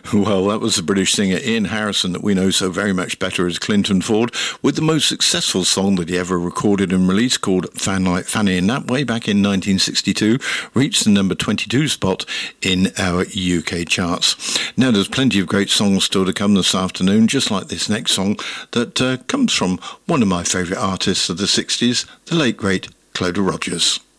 Well, that was the British singer Ian Harrison that we know so very much better as Clinton Ford, with the most successful song that he ever recorded and released called Fan Like Fanny, and that way back in 1962 reached the number 22 spot in our UK charts. Now, there's plenty of great songs still to come this afternoon, just like this next song that comes from one of my favourite artists of the 60s, the late, great Clodagh Rogers.